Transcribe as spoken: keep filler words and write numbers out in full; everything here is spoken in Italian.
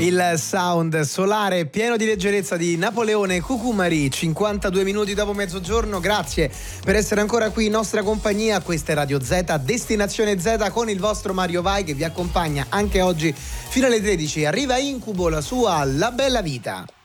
Il sound solare pieno di leggerezza di Napoleone Cucumari, cinquantadue minuti dopo mezzogiorno. Grazie per essere ancora qui in nostra compagnia. Questa è Radio Z, Destinazione Z, con il vostro Mario Vai che vi accompagna anche oggi fino alle tredici. Arriva Incubo, la sua La Bella Vita.